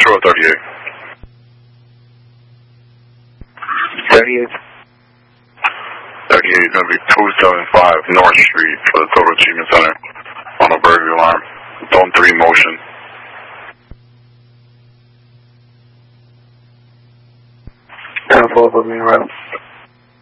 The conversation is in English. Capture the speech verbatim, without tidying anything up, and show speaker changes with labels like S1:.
S1: Control thirty-eight.
S2: thirty-eight.
S1: thirty-eight is going to be two seventy-five North Street for the Total Achievement Center on a burglary alarm. Zone three motion.
S2: ten four, put me in route.